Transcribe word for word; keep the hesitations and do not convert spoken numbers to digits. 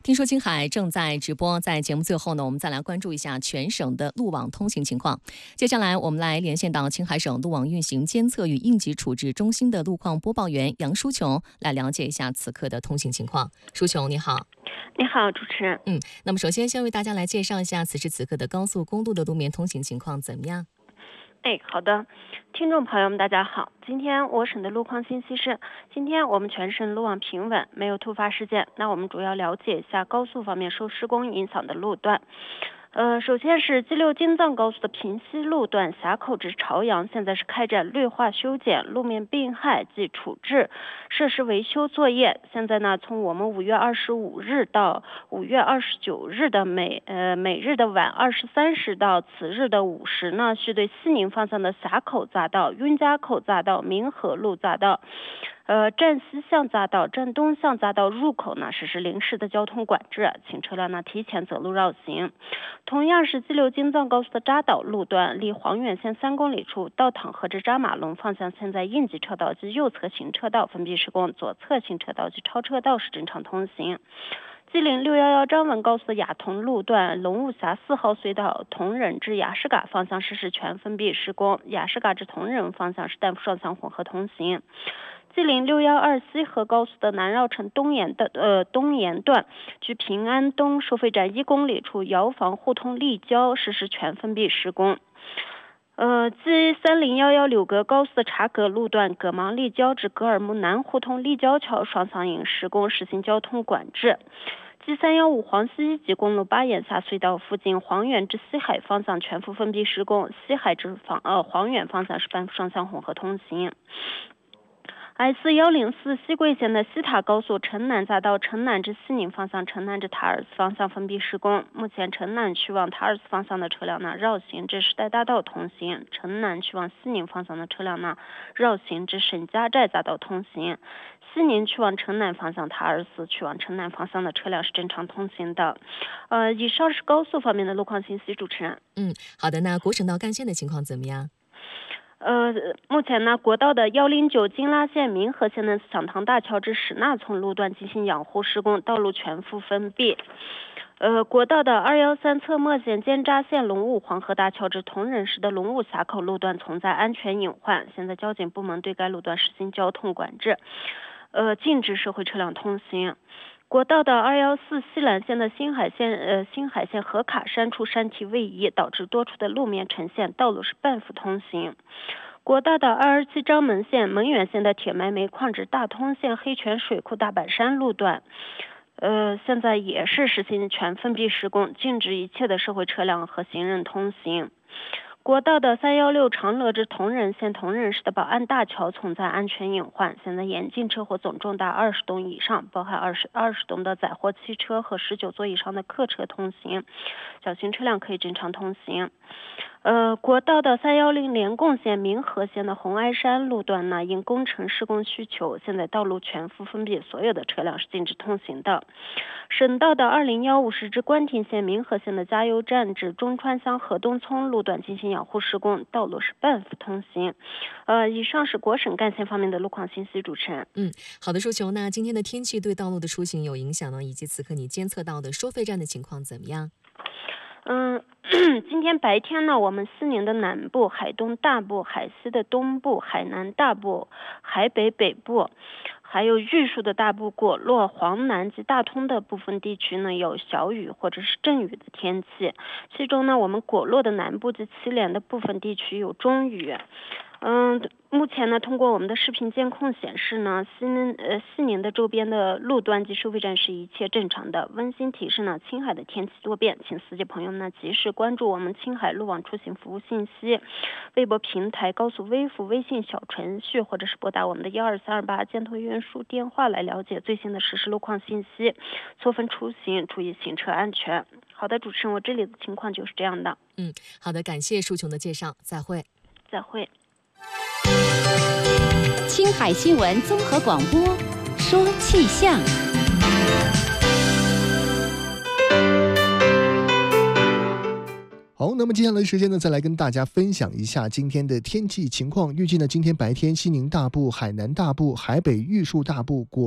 听说青海正在直播，在节目最后呢，我们再来关注一下全省的路网通行情况。接下来我们来连线到青海省路网运行监测与应急处置中心的路况播报员杨淑琼，来了解一下此刻的通行情况。淑琼，你好。 你好，主持人。 嗯，那么首先先为大家来介绍一下此时此刻的高速公路的路面通行情况怎么样？ 哎，好的，听众朋友们，大家好。今天我省的路况信息是，今天我们全省路网平稳，没有突发事件。那我们主要了解一下高速方面受施工影响的路段。呃，首先是 G 六 京藏高速的平西路段峡口至朝阳，现在是开展绿化修剪、路面病害及处置设施维修作业。现在呢，从我们五月二十五日到五月二十九日的每呃每日的晚二十三时到次日的午时呢，是对西宁方向的峡口匝道、雍家口匝道、民河路匝道。呃，站西向匝道、站东向匝道入口呢实施临时的交通管制，请车辆呢提前择路绕行。同样是 G 六 京藏高速的匝道路段，离黄远县三公里处到淌河至扎马龙方向，现在应急车道及右侧行车道封闭施工，左侧行车道及超车道是正常通行。吉林六一一张文高速的雅通路段龙雾峡四号隧道铜仁至雅士嘎方向实施全封闭施工，雅士嘎至铜仁方向是单副双向混合通行。吉林六一二西河高速的南绕城东沿的呃东沿段，距平安东收费站一公里处遥房互通立交实施全封闭施工。呃 G 三零一一柳格高速的察格路段葛芒立交至格尔木南互通立交桥双向引施工，实行交通管制。G 三一五黄西一级公路巴眼峡隧道附近黄远至西海方向全幅封闭施工，西海至方呃黄远方向是单副双向混合通行。S 一零四西桂县的西塔高速城南匝道城南至西宁方向、城南至塔尔斯方向封闭施工，目前城南去往塔尔斯方向的车辆呢绕行至时代大道通行，城南去往西宁方向的车辆呢绕行至沈家寨匝道通行。西宁去往城南方向、塔尔斯去往城南方向的车辆是正常通行的。呃，以上是高速方面的路况信息，主持人。 嗯，好的，那国省道干线的情况怎么样？ 呃，目前呢，国道的一零九金拉线民河线的响堂大桥至史纳村路段进行养护施工，道路全幅封闭。呃，国道的二一三侧墨线尖扎线龙雾黄河大桥至铜仁市的龙雾峡口路段存在安全隐患，现在交警部门对该路段实行交通管制，呃，禁止社会车辆通行。国道的二一四西兰线的新海线呃新海线河卡山处山体位移，导致多处的路面呈现道路是半幅通行。国道的二十七张门线门源线的铁埋煤矿至大通线黑泉水库大板山路段，呃，现在也是实行全封闭施工，禁止一切的社会车辆和行人通行。国道的三一六长乐至铜仁县铜仁市的宝安大桥存在安全隐患，现在严禁车祸总重达二十吨以上，包含二十二十吨的载货汽车和十九座以上的客车通行，小型车辆可以正常通行。呃，国道的三一零连贡线民河线的红埃山路段呢，因工程施工需求，现在道路全幅封闭，所有的车辆是禁止通行的。省道的二零一五时至官亭县民河线的加油站至中川乡河东村路段进行养护施工，道路是半幅通行。呃，以上是国省干线方面的路况信息，主持人。 嗯，好的，淑琼，那今天的天气对道路的出行有影响呢？以及此刻你监测到的收费站的情况怎么样？ 嗯，今天白天呢，我们西宁的南部、海东大部、海西的东部、海南大部、海北北部，还有玉树的大部、果洛、黄南及大通的部分地区呢，有小雨或者是阵雨的天气。其中呢，我们果洛的南部及祁连的部分地区有中雨。嗯，目前呢，通过我们的视频监控显示呢，西宁呃西宁的周边的路段及收费站是一切正常的。温馨提示呢，青海的天气多变，请司机朋友们呢及时关注我们青海路网出行服务信息，微博平台、高速微服、微信小程序，或者是拨打我们的幺二三二八监督运输电话来了解最新的实时路况信息，错峰出行，注意行车安全。好的，主持人，我这里的情况就是这样的。 嗯，好的，感谢淑琼的介绍，再会。 再会。 青海新闻综合广播，说气象。 好，那么接下来的时间呢，再来跟大家分享一下今天的天气情况。预计呢，今天白天西宁大部、海南大部、海北玉树大部、果